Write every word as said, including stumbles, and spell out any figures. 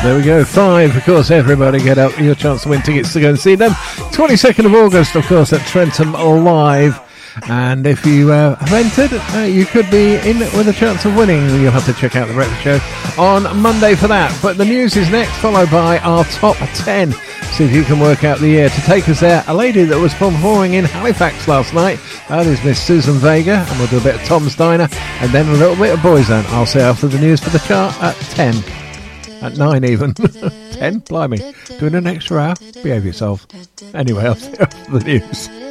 There we go. Five, of course, everybody get up. Your chance to win tickets to go and see them. twenty-second of August, of course, at Trentham Live. And if you uh, have entered, uh, you could be in with a chance of winning. You'll have to check out the breakfast show on Monday for that. But the news is next, followed by our top ten. See if you can work out the year. To take us there, a lady that was performing in Halifax last night. That is Miss Susan Vega. And we'll do a bit of Tom's Diner and then a little bit of Boyzone. I'll say after the news for the chart at ten. At nine even. ten? Blimey. Doing an extra hour? Behave yourself. Anyway, I'll see you after the news.